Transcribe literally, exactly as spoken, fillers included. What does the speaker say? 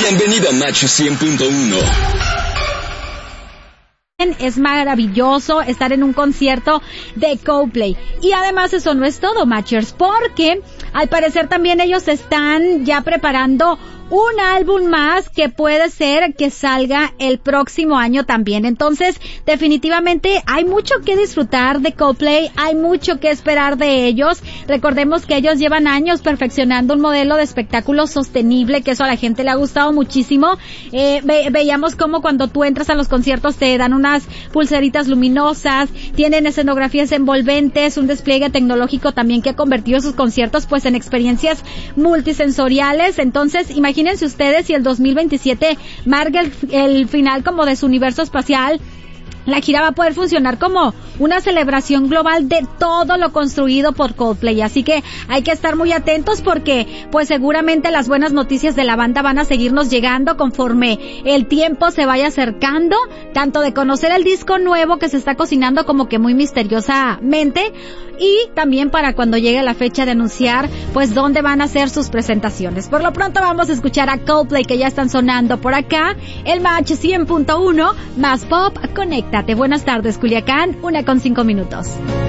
Bienvenido a Match cien punto uno. Es maravilloso estar en un concierto de Coldplay. Y además eso no es todo, Matchers, porque al parecer también ellos están ya preparando un álbum más que puede ser que salga el próximo año también. Entonces, definitivamente hay mucho que disfrutar de Coldplay, hay mucho que esperar de ellos. Recordemos que ellos llevan años perfeccionando un modelo de espectáculo sostenible, que eso a la gente le ha gustado muchísimo. Eh, ve, veíamos como cuando tú entras a los conciertos te dan unas pulseritas luminosas, tienen escenografías envolventes, un despliegue tecnológico también que ha convertido sus conciertos pues en experiencias multisensoriales. Entonces, imagínense Imagínense ustedes si el dos mil veintisiete marca el, el final como de su universo espacial. La gira va a poder funcionar como una celebración global de todo lo construido por Coldplay. Así que hay que estar muy atentos porque pues seguramente las buenas noticias de la banda van a seguirnos llegando conforme el tiempo se vaya acercando, tanto de conocer el disco nuevo que se está cocinando como que muy misteriosamente, y también para cuando llegue la fecha de anunciar pues dónde van a hacer sus presentaciones. Por lo pronto vamos a escuchar a Coldplay, que ya están sonando por acá, el Match cien punto uno, más pop, conecta. Buenas tardes, Culiacán, una con cinco minutos.